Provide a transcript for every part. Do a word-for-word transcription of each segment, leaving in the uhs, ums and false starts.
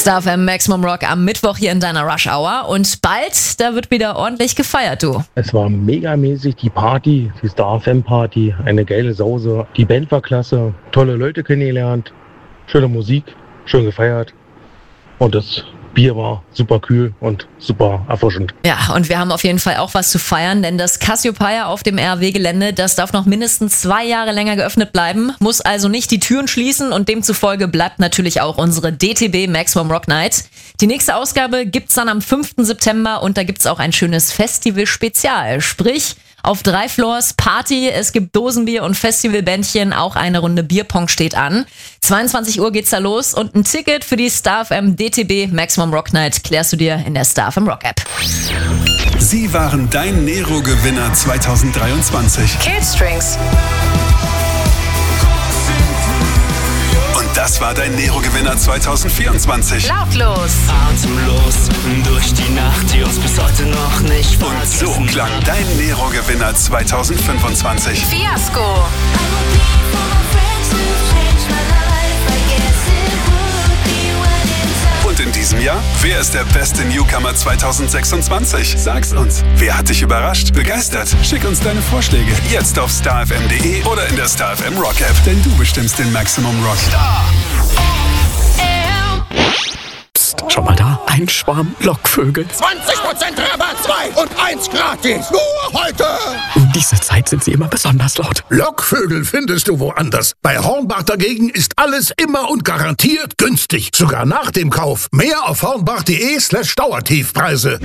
Star F M Maximum Rock am Mittwoch hier in deiner Rush Hour und bald, da wird wieder ordentlich gefeiert, du. Es war megamäßig die Party, die Star F M Party, eine geile Sause. Die Band war klasse, tolle Leute kennengelernt, schöne Musik, schön gefeiert und das Bier war super kühl und super erfrischend. Ja, und wir haben auf jeden Fall auch was zu feiern, denn das Cassiopeia auf dem R W-Gelände, das darf noch mindestens zwei Jahre länger geöffnet bleiben, muss also nicht die Türen schließen und demzufolge bleibt natürlich auch unsere D T B Maximum Rock Night. Die nächste Ausgabe gibt's dann am fünften September und da gibt's auch ein schönes Festival-Spezial, sprich auf drei Floors Party, es gibt Dosenbier und Festivalbändchen, auch eine Runde Bierpong steht an. zweiundzwanzig Uhr geht's da los und ein Ticket für die Star F M D T B Maximum Rock Night klärst du dir in der Star F M Rock App. Sie waren dein Nero-Gewinner zwanzig dreiundzwanzig. Killstrings. Und das war dein Nero-Gewinner zwanzig vierundzwanzig. Lautlos. Atemlos durch die Nacht, die uns bis heute noch nicht vergessen. Und so klang dein Nero-Gewinner zwanzig fünfundzwanzig. Fiasko. Und in diesem Jahr, wer ist der beste Newcomer zwanzig sechsundzwanzig? Sag's uns. Wer hat dich überrascht, begeistert? Schick uns deine Vorschläge jetzt auf star f m punkt d e oder in der Star F M Rock App, denn du bestimmst den Maximum Rock. Star Psst, schau mal da, ein Schwarm Lockvögel. zwanzig Prozent Rabatt, zwei und eins gratis. Nur heute. Um diese Zeit sind sie immer besonders laut. Lockvögel findest du woanders. Bei Hornbach dagegen ist alles immer und garantiert günstig. Sogar nach dem Kauf. Mehr auf hornbach.de slash Dauertiefpreise.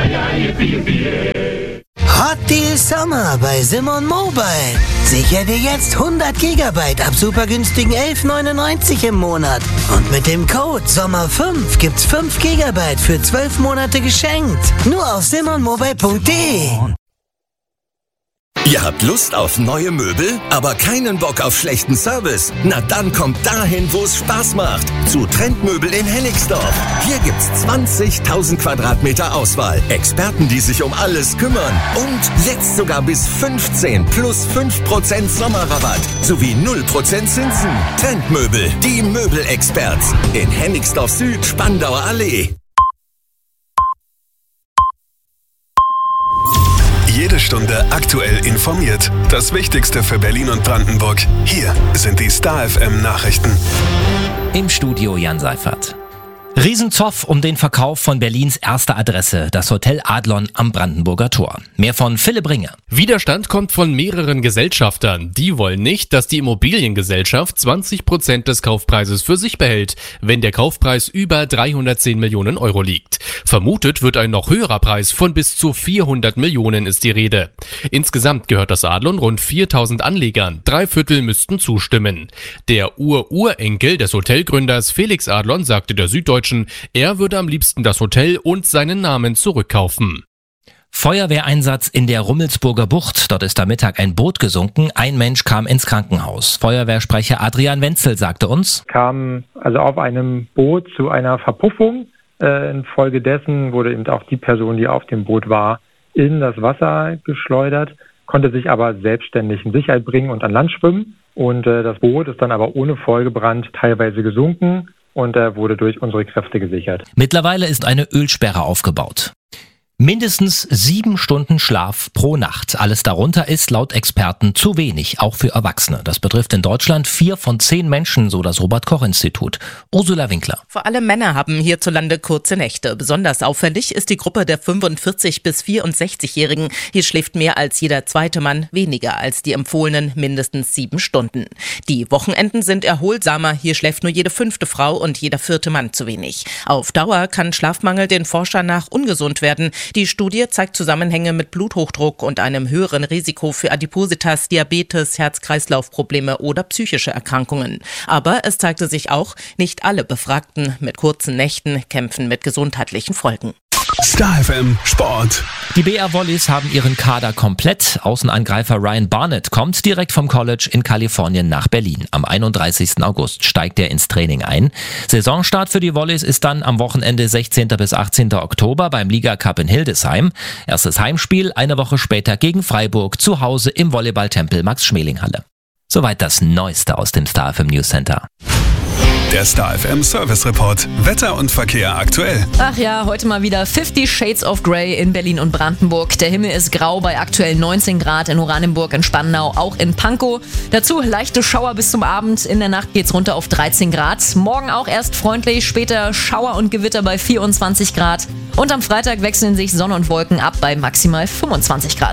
Hot Deal Sommer bei Simon Mobile. Sicher dir jetzt hundert Gigabyte ab super günstigen elf neunundneunzig im Monat. Und mit dem Code Sommer fünf gibt's fünf Gigabyte für zwölf Monate geschenkt. Nur auf simon mobile punkt de. Ihr habt Lust auf neue Möbel, aber keinen Bock auf schlechten Service? Na dann kommt dahin, wo es Spaß macht. Zu Trendmöbel in Hennigsdorf. Hier gibt's zwanzigtausend Quadratmeter Auswahl. Experten, die sich um alles kümmern. Und jetzt sogar bis fünfzehn plus fünf Prozent Sommerrabatt. Sowie null Prozent Zinsen. Trendmöbel, die Möbelexperts. In Hennigsdorf Süd, Spandauer Allee. Jede Stunde aktuell informiert. Das Wichtigste für Berlin und Brandenburg. Hier sind die Star F M Nachrichten. Im Studio Jan Seifert. Riesenzoff um den Verkauf von Berlins erster Adresse, das Hotel Adlon am Brandenburger Tor. Mehr von Philipp Ringe. Widerstand kommt von mehreren Gesellschaftern. Die wollen nicht, dass die Immobiliengesellschaft zwanzig Prozent des Kaufpreises für sich behält, wenn der Kaufpreis über dreihundertzehn Millionen Euro liegt. Vermutet wird ein noch höherer Preis von bis zu vierhundert Millionen ist die Rede. Insgesamt gehört das Adlon rund viertausend Anlegern. Drei Viertel müssten zustimmen. Der Ur-Urenkel des Hotelgründers Felix Adlon sagte der Süddeutschen, er würde am liebsten das Hotel und seinen Namen zurückkaufen. Feuerwehreinsatz in der Rummelsburger Bucht. Dort ist am Mittag ein Boot gesunken. Ein Mensch kam ins Krankenhaus. Feuerwehrsprecher Adrian Wenzel sagte uns: Kam also auf einem Boot zu einer Verpuffung. Äh, infolgedessen wurde eben auch die Person, die auf dem Boot war, in das Wasser geschleudert, konnte sich aber selbstständig in Sicherheit bringen und an Land schwimmen. Und äh, das Boot ist dann aber ohne Folgebrand teilweise gesunken und äh, wurde durch unsere Kräfte gesichert. Mittlerweile ist eine Ölsperre aufgebaut. Mindestens sieben Stunden Schlaf pro Nacht. Alles darunter ist laut Experten zu wenig, auch für Erwachsene. Das betrifft in Deutschland vier von zehn Menschen, so das Robert-Koch-Institut. Ursula Winkler. Vor allem Männer haben hierzulande kurze Nächte. Besonders auffällig ist die Gruppe der fünfundvierzig- bis vierundsechzigjährigen. Hier schläft mehr als jeder zweite Mann weniger als die empfohlenen mindestens sieben Stunden. Die Wochenenden sind erholsamer. Hier schläft nur jede fünfte Frau und jeder vierte Mann zu wenig. Auf Dauer kann Schlafmangel den Forschern nach ungesund werden. Die Studie zeigt Zusammenhänge mit Bluthochdruck und einem höheren Risiko für Adipositas, Diabetes, Herz-Kreislauf-Probleme oder psychische Erkrankungen. Aber es zeigte sich auch, nicht alle Befragten mit kurzen Nächten kämpfen mit gesundheitlichen Folgen. Star F M Sport. Die B R Volleys haben ihren Kader komplett. Außenangreifer Ryan Barnett kommt direkt vom College in Kalifornien nach Berlin. Am einunddreißigsten August steigt er ins Training ein. Saisonstart für die Volleys ist dann am Wochenende sechzehnten bis achtzehnten Oktober beim Liga Cup in Hildesheim. Erstes Heimspiel eine Woche später gegen Freiburg zu Hause im Volleyballtempel Max-Schmeling-Halle. Soweit das Neueste aus dem Star F M News Center. Der Star F M Service Report. Wetter und Verkehr aktuell. Ach ja, heute mal wieder Fifty Shades of Grey in Berlin und Brandenburg. Der Himmel ist grau bei aktuell neunzehn Grad in Oranienburg, in Spandau, auch in Pankow. Dazu leichte Schauer bis zum Abend. In der Nacht geht's runter auf dreizehn Grad. Morgen auch erst freundlich, später Schauer und Gewitter bei vierundzwanzig Grad. Und am Freitag wechseln sich Sonne und Wolken ab bei maximal fünfundzwanzig Grad.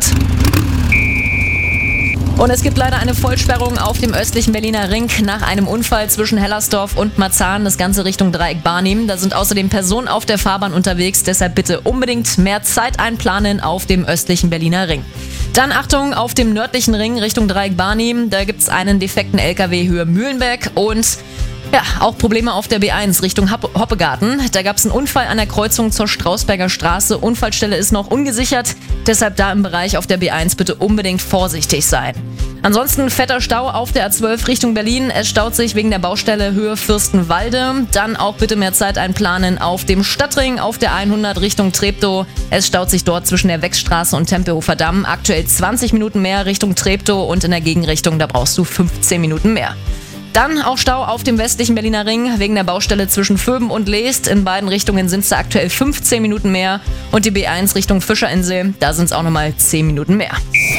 Und es gibt leider eine Vollsperrung auf dem östlichen Berliner Ring nach einem Unfall zwischen Hellersdorf und Marzahn, das Ganze Richtung Dreieck Barnim. Da sind außerdem Personen auf der Fahrbahn unterwegs, deshalb bitte unbedingt mehr Zeit einplanen auf dem östlichen Berliner Ring. Dann Achtung, auf dem nördlichen Ring Richtung Dreieck Barnim, da gibt es einen defekten L K W Höhe Mühlenberg und ja, auch Probleme auf der B eins Richtung Hoppegarten. Da gab es einen Unfall an der Kreuzung zur Strausberger Straße. Unfallstelle ist noch ungesichert, deshalb da im Bereich auf der B eins bitte unbedingt vorsichtig sein. Ansonsten fetter Stau auf der A zwölf Richtung Berlin. Es staut sich wegen der Baustelle Höhe Fürstenwalde. Dann auch bitte mehr Zeit einplanen auf dem Stadtring auf der hundert Richtung Treptow. Es staut sich dort zwischen der Wechstraße und Tempelhofer Damm. Aktuell zwanzig Minuten mehr Richtung Treptow und in der Gegenrichtung, da brauchst du fünfzehn Minuten mehr. Dann auch Stau auf dem westlichen Berliner Ring wegen der Baustelle zwischen Vöben und Leest. In beiden Richtungen sind es da aktuell fünfzehn Minuten mehr. Und die B eins Richtung Fischerinsel, da sind es auch nochmal zehn Minuten mehr.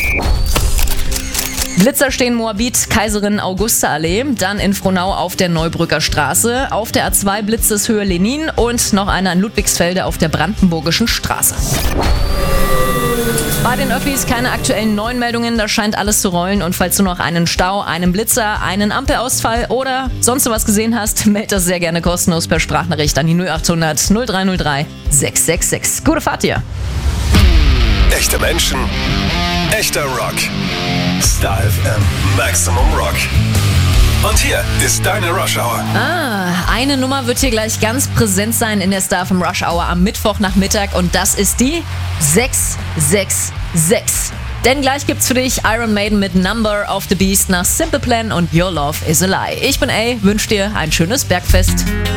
Blitzer stehen Moabit, Kaiserin Augusta Allee, dann in Frohnau auf der Neubrücker Straße, auf der A zwei Blitzes Höhe Lenin und noch einer in Ludwigsfelde auf der Brandenburgischen Straße. Bei den Öffis keine aktuellen neuen Meldungen, da scheint alles zu rollen und falls du noch einen Stau, einen Blitzer, einen Ampelausfall oder sonst was gesehen hast, melde das sehr gerne kostenlos per Sprachnachricht an die null achthundert null drei null drei sechs sechs sechs. Gute Fahrt dir! Echte Menschen, echter Rock. Star F M Maximum Rock. Und hier ist deine Rush Hour. Ah, eine Nummer wird hier gleich ganz präsent sein in der Star F M Rush Hour am Mittwochnachmittag und das ist die sechs sechs sechs. Denn gleich gibt's für dich Iron Maiden mit Number of the Beast nach Simple Plan und Your Love is a Lie. Ich bin A, wünsche dir ein schönes Bergfest.